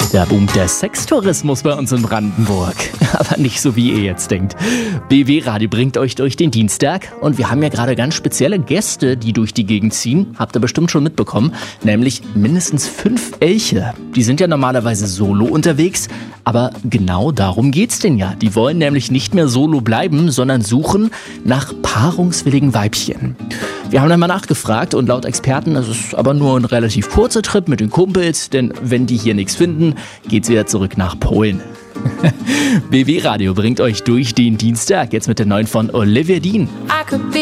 Da boomt der Sextourismus bei uns in Brandenburg. Aber nicht so, wie ihr jetzt denkt. BW Radio bringt euch durch den Dienstag und wir haben ja gerade ganz spezielle Gäste, die durch die Gegend ziehen. Habt ihr bestimmt schon mitbekommen. Nämlich mindestens 5 Elche. Die sind ja normalerweise solo unterwegs. Aber genau darum geht's denn ja. Die wollen nämlich nicht mehr solo bleiben, sondern suchen nach paarungswilligen Weibchen. Wir haben dann mal nachgefragt und laut Experten ist es aber nur ein relativ kurzer Trip mit den Kumpels, denn wenn die hier nichts finden, geht's wieder zurück nach Polen. BW Radio bringt euch durch den Dienstag, jetzt mit der neuen von Olivia Dean.